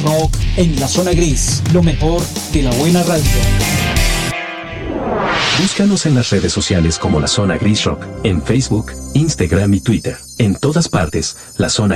rock en la zona gris, lo mejor de la buena radio. Búscanos en las redes sociales como La Zona Gris Rock, en Facebook, Instagram y Twitter. En todas partes, La Zona